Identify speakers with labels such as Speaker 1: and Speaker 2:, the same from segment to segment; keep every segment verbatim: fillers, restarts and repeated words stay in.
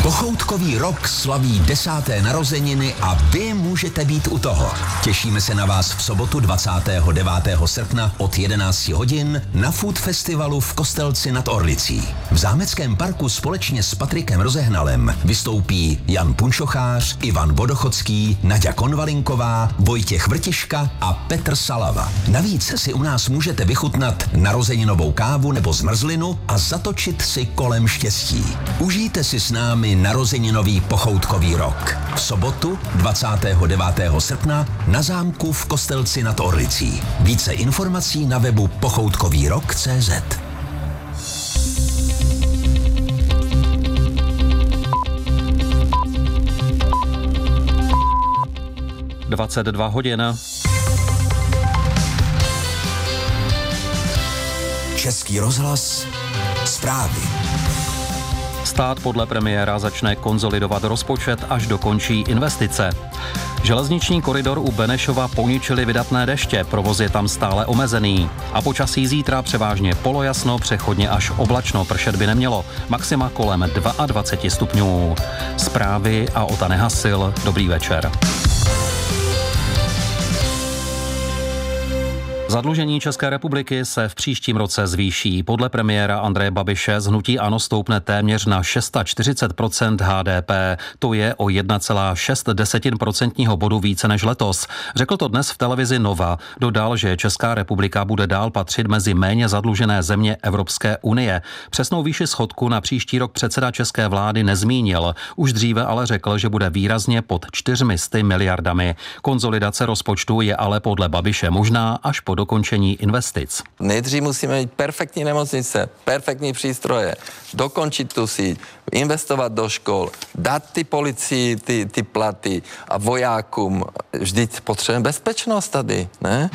Speaker 1: Pochoutkový rok slaví desáté narozeniny a vy můžete být u toho. Těšíme se na vás v sobotu dvacátého devátého srpna od jedenácti hodin na Food Festivalu v Kostelci nad Orlicí. V Zámeckém parku společně s Patrikem Rozehnalem vystoupí Jan Punčochář, Ivan Vodochodský, Naďa Konvalinková, Vojtěch Vrtiška a Petr Salava. Navíc si u nás můžete vychutnat narozeninovou kávu nebo zmrzlinu a zatočit si kolem štěstí. Užijte si s námi narozeninový pochoutkový rok. V sobotu dvacátého devátého srpna na zámku v Kostelci nad Orlicí. Více informací na webu pochoutkový rok tečka cé zet.
Speaker 2: dvacet dva hodin.
Speaker 1: Český rozhlas, zprávy.
Speaker 2: Stát podle premiéra začne konsolidovat rozpočet, až dokončí investice. Železniční koridor u Benešova poničily vydatné deště, provoz je tam stále omezený. A počasí zítra převážně polojasno, přechodně až oblačno, pršet by nemělo. Maxima kolem dvacet dva stupňů. Zprávy a Ota Nehasil. Dobrý večer. Zadlužení České republiky se v příštím roce zvýší. Podle premiéra Andreje Babiše z hnutí ANO stoupne téměř na čtyřicet šest procent há dé pé. To je o jedna celá šest procentního bodu více než letos. Řekl to dnes v televizi Nova. Dodal, že Česká republika bude dál patřit mezi méně zadlužené země Evropské unie. Přesnou výši schodku na příští rok předseda české vlády nezmínil. Už dříve ale řekl, že bude výrazně pod čtyřmi sty miliardami. Konsolidace rozpočtu je ale podle Babiše možná až po dokončení investic.
Speaker 3: Nejdřív musíme mít perfektní nemocnice, perfektní přístroje, dokončit tu síť, investovat do škol, dát ty policii ty, ty platy a vojákům. Vždyť potřebujeme bezpečnost tady, ne?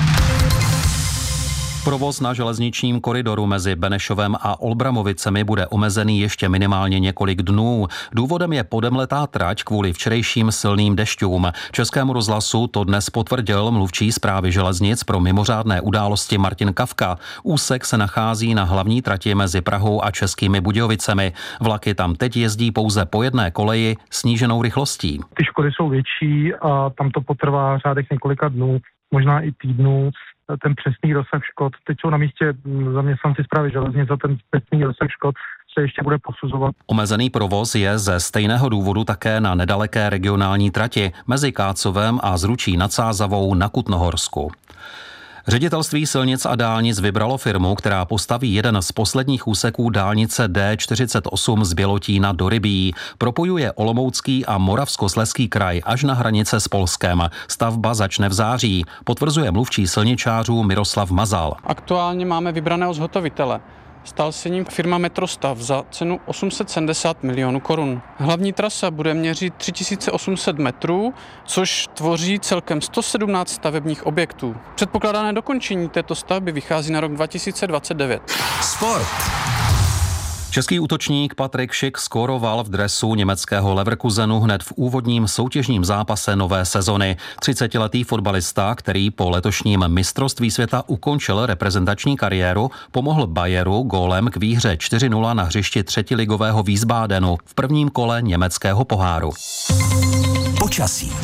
Speaker 2: Provoz na železničním koridoru mezi Benešovem a Olbramovicemi bude omezený ještě minimálně několik dnů. Důvodem je podemletá trať kvůli včerejším silným dešťům. Českému rozhlasu to dnes potvrdil mluvčí správy železnic pro mimořádné události Martin Kafka. Úsek se nachází na hlavní trati mezi Prahou a Českými Budějovicemi. Vlaky tam teď jezdí pouze po jedné koleji sníženou rychlostí.
Speaker 4: Ty škody jsou větší a tam to potrvá řádek několika dnů, možná i týdnů. Ten přesný rozsah škod. Teď jsou na místě zaměstnanci správy železnic a ten přesný rozsah škod se ještě bude posuzovat.
Speaker 2: Omezený provoz je ze stejného důvodu také na nedaleké regionální trati mezi Kácovem a Zručí nad Sázavou na Kutnohorsku. Ředitelství silnic a dálnic vybralo firmu, která postaví jeden z posledních úseků dálnice D čtyřicet osm z Bělotína do Rybí. Propojuje Olomoucký a Moravskoslezský kraj až na hranice s Polskem. Stavba začne v září, potvrzuje mluvčí silničářů Miroslav Mazal.
Speaker 5: Aktuálně máme vybraného zhotovitele. Stal se ním firma Metrostav za cenu osm set sedmdesát milionů korun. Hlavní trasa bude měřit tři tisíce osm set metrů, což tvoří celkem sto sedmnáct stavebních objektů. Předpokládané dokončení této stavby vychází na rok dva tisíce dvacet devět.
Speaker 1: Sport.
Speaker 2: Český útočník Patrik Schick skóroval v dresu německého Leverkusenu hned v úvodním soutěžním zápase nové sezony. třicetiletý fotbalista, který po letošním mistrovství světa ukončil reprezentační kariéru, pomohl Bayeru gólem k výhře čtyři nula na hřišti třetiligového Wiesbadenu v prvním kole německého poháru.
Speaker 1: Počasí.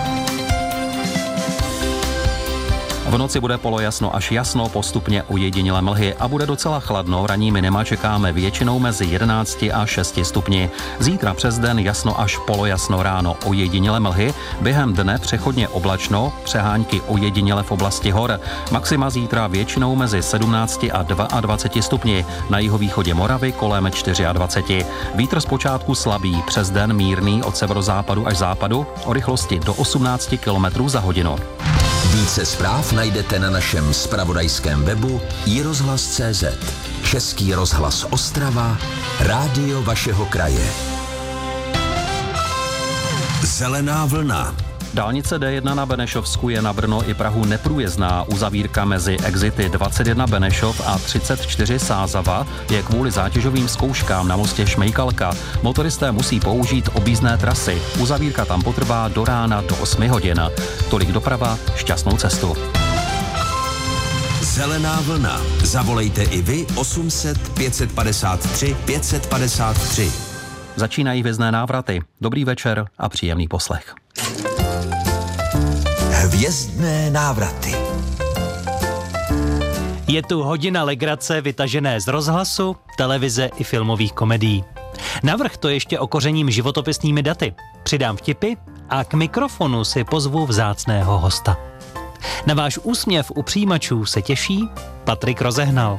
Speaker 2: V noci bude polojasno až jasno, postupně ojedinělé mlhy a bude docela chladno. Ranní minima čekáme většinou mezi jedenácti a šesti stupni. Zítra přes den jasno až polojasno, ráno ojedinělé mlhy, během dne přechodně oblačno, přehánky ojedinělé v oblasti hor. Maxima zítra většinou mezi sedmnácti a dvaceti dvěma stupni, na jihovýchodě Moravy kolem dvaceti čtyř. Vítr zpočátku slabý, přes den mírný od severozápadu až západu, o rychlosti do osmnácti kilometrů za hodinu.
Speaker 1: Více zpráv najdete na našem zpravodajském webu i rozhlas tečka cé zet. Český rozhlas Ostrava, rádio vašeho kraje. Zelená vlna.
Speaker 2: Dálnice D jedna na Benešovsku je na Brno i Prahu neprůjezdná. Uzavírka mezi exity dvacet jedna Benešov a třicet čtyři Sázava je kvůli zátěžovým zkouškám na mostě Šmejkalka. Motoristé musí použít objízdné trasy. Uzavírka tam potrvá do rána do osmi hodin. Tolik doprava, šťastnou cestu.
Speaker 1: Zelená vlna. Zavolejte i vy osm set pět set padesát tři pět set padesát tři.
Speaker 2: Začínají Hvězdné návraty. Dobrý večer a příjemný poslech.
Speaker 1: Hvězdné návraty.
Speaker 6: Je tu hodina legrace vytažené z rozhlasu, televize i filmových komedií. Navrch to ještě okořením životopisnými daty. Přidám vtipy a k mikrofonu si pozvu vzácného hosta. Na váš úsměv u přijímačů se těší Patrik Rozehnal.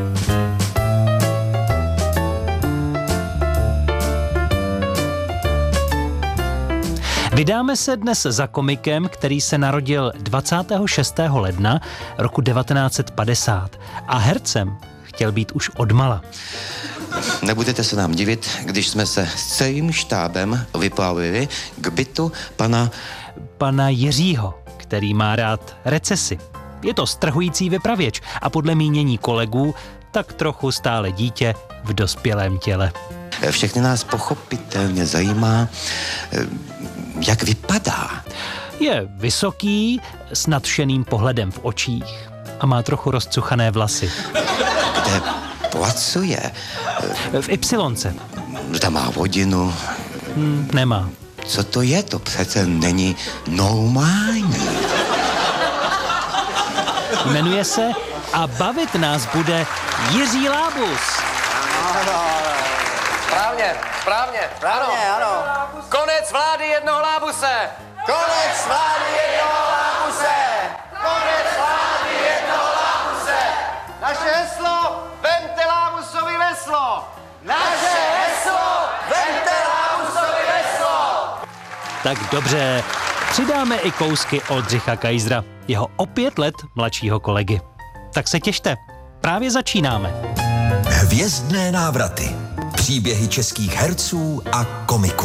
Speaker 6: Vydáme se dnes za komikem, který se narodil dvacátého šestého ledna roku devatenáct set padesát a hercem chtěl být už odmala.
Speaker 7: Nebudete se nám divit, když jsme se s celým štábem vyplavili k bytu pana...
Speaker 6: Pana Jiřího, který má rád recesi. Je to strhující vypravěč a podle mínění kolegů tak trochu stále dítě v dospělém těle.
Speaker 7: Všechny nás pochopitelně zajímá, jak vypadá.
Speaker 6: Je vysoký, s nadšeným pohledem v očích a má trochu rozcuchané vlasy.
Speaker 7: Kde pracuje?
Speaker 6: V Ypsilonce.
Speaker 7: Tam má hodinu.
Speaker 6: Hmm, nemá.
Speaker 7: Co to je? To přece není normální.
Speaker 6: Jmenuje se a bavit nás bude Jiří Lábus.
Speaker 8: Správně, správně, správně, ano. ano. Konec vlády jednoho Lábuse. Konec vlády jednoho Lábuse. Konec vlády jednoho Lábuse. Naše heslo, vemte Lábusovi veslo. Naše heslo, vemte Lábusovi veslo.
Speaker 6: Tak dobře, přidáme i kousky Oldřicha Kaisera, jeho o pět let mladšího kolegy. Tak se těšte, právě začínáme.
Speaker 1: Hvězdné návraty. Příběhy českých herců a komiků.